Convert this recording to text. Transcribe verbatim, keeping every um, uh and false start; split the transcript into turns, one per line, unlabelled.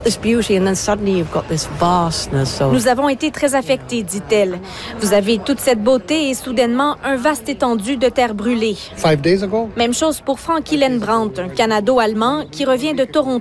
Nous avons été très affectés, dit-elle. Vous avez toute cette beauté et soudainement un vaste étendue de terre brûlée. Même chose pour Frank Hillenbrandt, un Canado-Allemand qui revient de Toronto.